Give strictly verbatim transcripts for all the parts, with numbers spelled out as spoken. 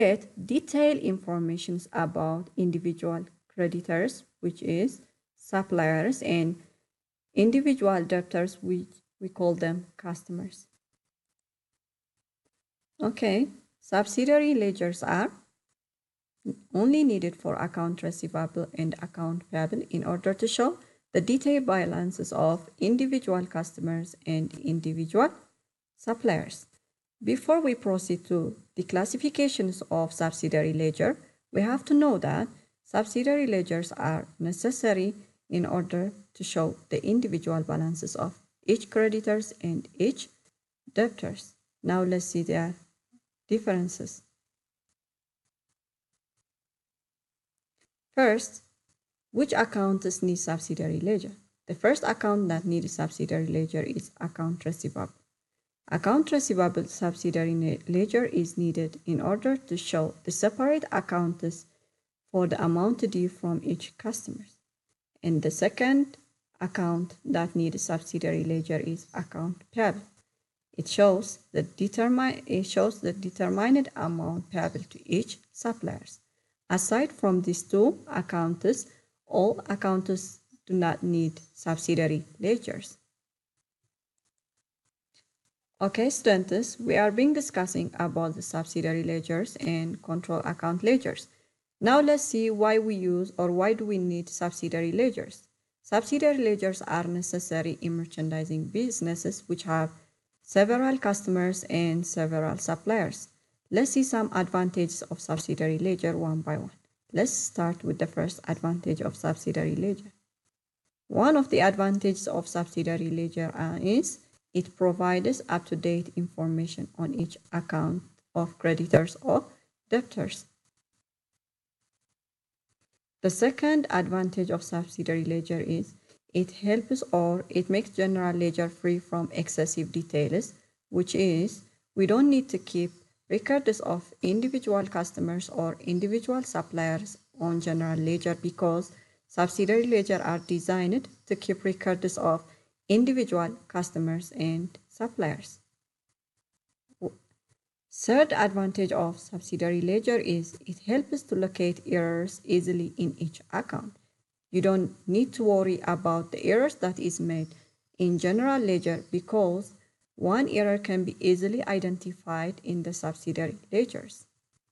get detailed information about individual creditors, which is suppliers, and individual debtors, which we call them customers. Okay, subsidiary ledgers are only needed for account receivable and account payable in order to show the detailed balances of individual customers and individual suppliers. Before we proceed to the classifications of subsidiary ledger, we have to know that subsidiary ledgers are necessary in order to show the individual balances of each creditors and each debtors. Now let's see their differences. First, which accounts need subsidiary ledger? The first account that needs subsidiary ledger is account receivable. Account receivable subsidiary ledger is needed in order to show the separate accounts for the amount due from each customer. And the second account that needs subsidiary ledger is account payable. It shows the determine it shows the determined amount payable to each suppliers. Aside from these two accounts, all accounts do not need subsidiary ledgers. Okay, students, we are being discussing about the subsidiary ledgers and control account ledgers. Now let's see why we use or why do we need subsidiary ledgers. Subsidiary ledgers are necessary in merchandising businesses which have several customers and several suppliers. Let's see some advantages of subsidiary ledger one by one. Let's start with the first advantage of subsidiary ledger. One of the advantages of subsidiary ledger is it provides up-to-date information on each account of creditors or debtors. The second advantage of subsidiary ledger is it helps or it makes general ledger free from excessive details, which is we don't need to keep records of individual customers or individual suppliers on general ledger because subsidiary ledger are designed to keep records of individual customers and suppliers. Third advantage of subsidiary ledger is it helps to locate errors easily in each account. You don't need to worry about the errors that is made in general ledger because one error can be easily identified in the subsidiary ledgers.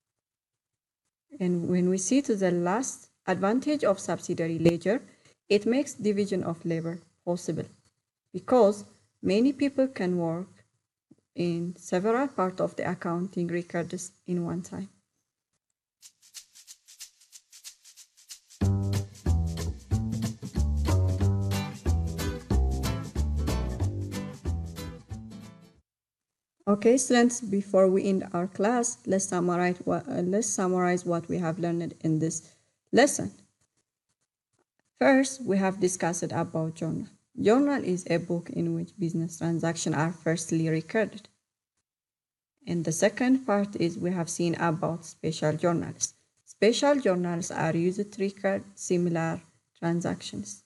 And when we see to the last advantage of subsidiary ledger, it makes division of labor possible because many people can work in several parts of the accounting records in one time. Okay, students, before we end our class, let's summarize what, uh, let's summarize what we have learned in this lesson. First, we have discussed about journal. Journal is a book in which business transactions are firstly recorded. And the second part is we have seen about special journals. Special journals are used to record similar transactions.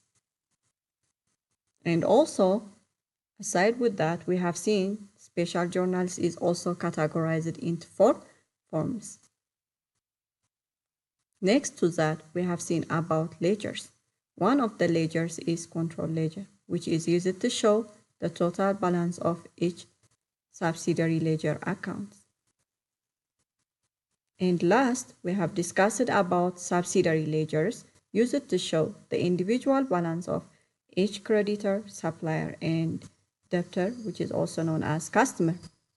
And also, aside with that, we have seen special journals is also categorized into four forms. Next to that, we have seen about ledgers. One of the ledgers is control ledger, which is used to show the total balance of each subsidiary ledger account. And last, we have discussed about subsidiary ledgers used to show the individual balance of each creditor, supplier, and debtor, which is also known as customer.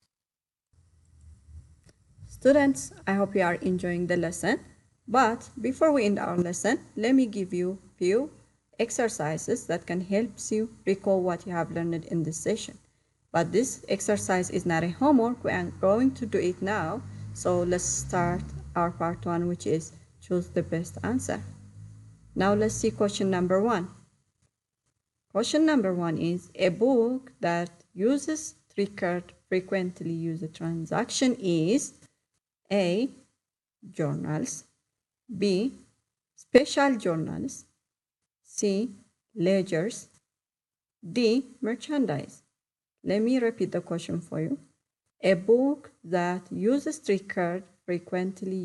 Students, I hope you are enjoying the lesson. But before we end our lesson, let me give you a few exercises that can help you recall what you have learned in this session. But this exercise is not a homework. We are going to do it now. So let's start our part one, which is choose the best answer. Now let's see question number one. Question number one is a book that uses record frequently used transaction is A. Journals, B. Special journals, C. Ledgers, D. Merchandise. Let me repeat the question for you. A book that uses record frequently